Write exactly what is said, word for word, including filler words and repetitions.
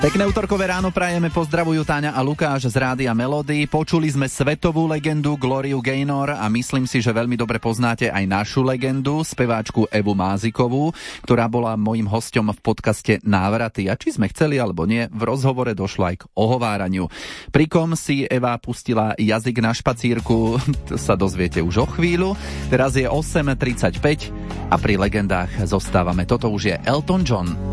Pekné utorkové ráno prajeme, pozdravujú Táňa a Lukáš z Rádia Melody. Počuli sme svetovú legendu Gloriu Gaynor a myslím si, že veľmi dobre poznáte aj našu legendu, speváčku Evu Mázikovú, ktorá bola mojím hosťom v podcaste Návraty. A či sme chceli alebo nie, v rozhovore došlo aj k ohováraniu. Prikom si Eva pustila jazyk na špacírku, to sa dozviete už o chvíľu. Teraz je osem tridsaťpäť a pri legendách zostávame. Toto už je Elton John.